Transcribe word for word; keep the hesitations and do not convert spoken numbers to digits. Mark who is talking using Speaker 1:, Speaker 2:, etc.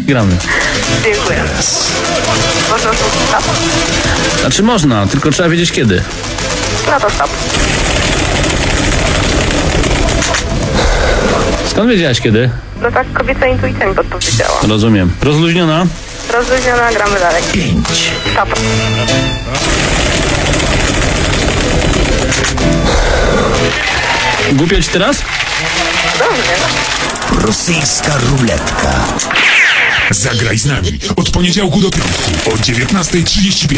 Speaker 1: Gramy.
Speaker 2: Dziękuję. Można to stop?
Speaker 1: Znaczy można, tylko trzeba wiedzieć kiedy.
Speaker 2: No to stop.
Speaker 1: Skąd wiedziałaś kiedy?
Speaker 2: No tak kobieca intuicja mi podpowiedziała.
Speaker 1: Rozumiem. Rozluźniona?
Speaker 2: Rozluźniona, gramy dalej.
Speaker 3: pięć,
Speaker 2: Stop.
Speaker 1: Głupio ci teraz?
Speaker 2: Dobrze.
Speaker 3: rosyjska ruletka.
Speaker 4: Zagraj z nami od poniedziałku do piątku o dziewiętnasta trzydzieści pięć.